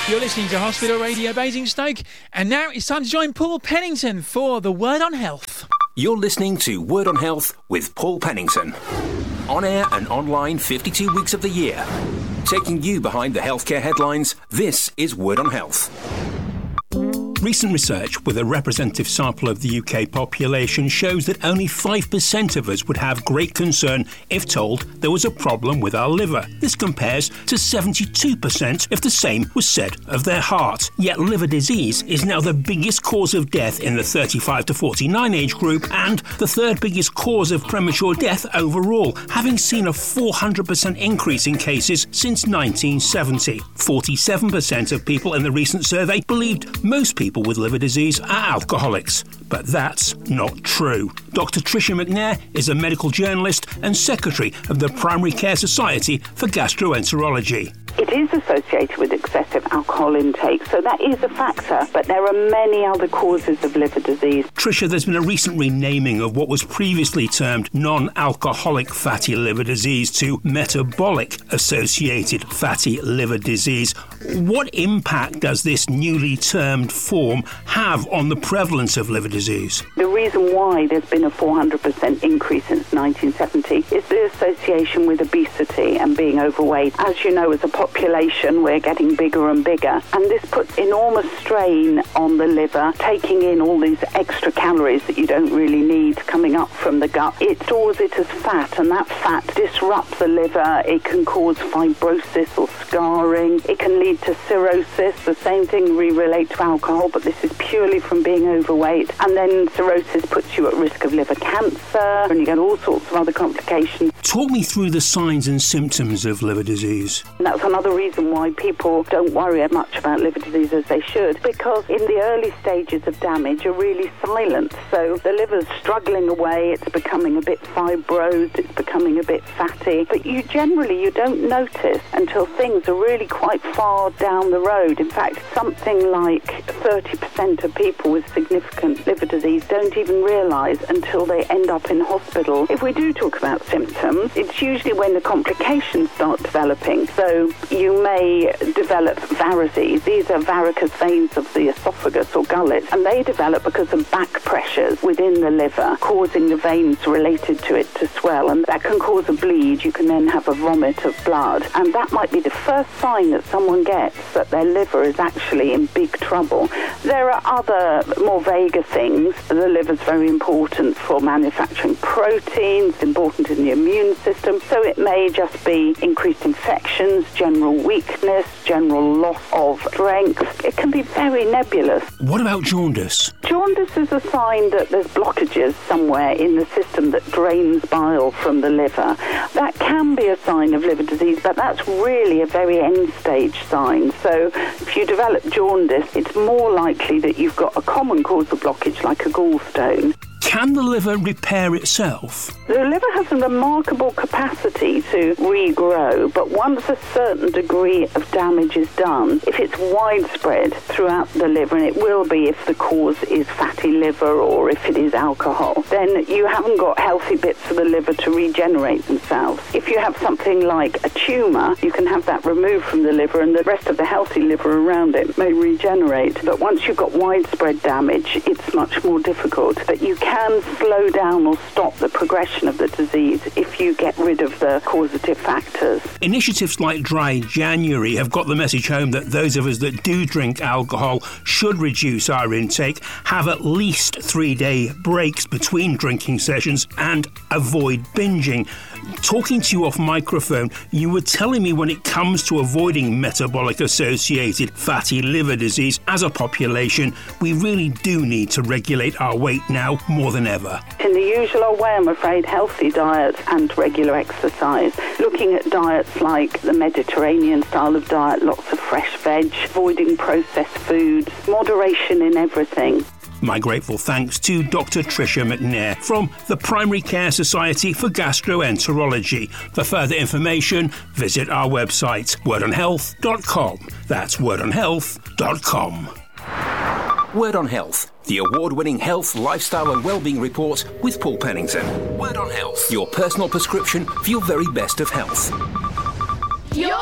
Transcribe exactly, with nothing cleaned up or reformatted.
You're listening to Hospital Radio Basingstoke, and now it's time to join Paul Pennington for the Word on Health. You're listening to Word on Health with Paul Pennington. On air and online fifty-two weeks of the year. Taking you behind the healthcare headlines, this is Word on Health. Recent research with a representative sample of the U K population shows that only five percent of us would have great concern if told there was a problem with our liver. This compares to seventy-two percent if the same was said of their heart. Yet liver disease is now the biggest cause of death in the thirty-five to forty-nine age group and the third biggest cause of premature death overall, having seen a four hundred percent increase in cases since nineteen seventy. forty-seven percent of people in the recent survey believed most people with liver disease are alcoholics, but that's not true. Doctor Tricia McNair is a medical journalist and secretary of the Primary Care Society for Gastroenterology. It is associated with excessive alcohol intake, so that is a factor, but there are many other causes of liver disease. Tricia, there's been a recent renaming of what was previously termed non-alcoholic fatty liver disease to metabolic associated fatty liver disease. What impact does this newly termed form have on the prevalence of liver disease? The reason why there's been a four hundred percent increase since nineteen seventy is the association with obesity and being overweight. As you know, as a population, we're getting bigger and bigger, and this puts enormous strain on the liver, taking in all these extra calories that you don't really need coming up from the gut. It stores it as fat, and that fat disrupts the liver. It can cause fibrosis or scarring. It can lead to cirrhosis. The same thing we relate to alcohol, but this is purely from being overweight. And then cirrhosis puts you at risk of liver cancer, and you get all sorts of other complications. Talk me through the signs and symptoms of liver disease. And that's another reason why people don't worry as much about liver disease as they should, because in the early stages of damage are really silent. So the liver's struggling away, it's becoming a bit fibrosed, it's becoming a bit fatty, but you generally you don't notice until things are really quite far down the road. In fact, something like thirty percent of people with significant liver disease don't even realise until they end up in hospital. If we do talk about symptoms, it's usually when the complications start developing. So you may develop varices. These are varicose veins of the esophagus or gullet, and they develop because of back pressures within the liver, causing the veins related to it to swell, and that can cause a bleed. You can then have a vomit of blood, and that might be the first sign that someone gets that their liver is actually in big trouble. There are other more vaguer things. The liver's very important for manufacturing proteins, important in the immune system, so it may just be increased infections, general weakness, general loss of strength. It can be very nebulous. What about jaundice? Jaundice is a sign that there's blockages somewhere in the system that drains bile from the liver. That can be a sign of liver disease, but that's really a very end-stage sign. So if you develop jaundice, it's more likely that you've got a common causal blockage like a gallstone. Can the liver repair itself? The liver has a remarkable capacity to regrow, but once a certain degree of damage is done, if it's widespread throughout the liver, and it will be if the cause is fatty liver or if it is alcohol, then you haven't got healthy bits of the liver to regenerate themselves. If you have something like a tumour, you can have that removed from the liver and the rest of the healthy liver around it may regenerate. But once you've got widespread damage, it's much more difficult. But you can can slow down or stop the progression of the disease if you get rid of the causative factors. Initiatives like Dry January have got the message home that those of us that do drink alcohol should reduce our intake, have at least three-day breaks between drinking sessions and avoid binging. Talking to you off microphone, you were telling me when it comes to avoiding metabolic-associated fatty liver disease, as a population, we really do need to regulate our weight now more than ever. In the usual way, I'm afraid, healthy diet and regular exercise. Looking at diets like the Mediterranean style of diet, lots of fresh veg, avoiding processed foods, moderation in everything. My grateful thanks to Doctor Tricia McNair from the Primary Care Society for Gastroenterology. For further information, visit our website, word on health dot com. That's word on health dot com. Word on Health, the award-winning health, lifestyle and wellbeing report with Paul Pennington. Word on Health, your personal prescription for your very best of health. You're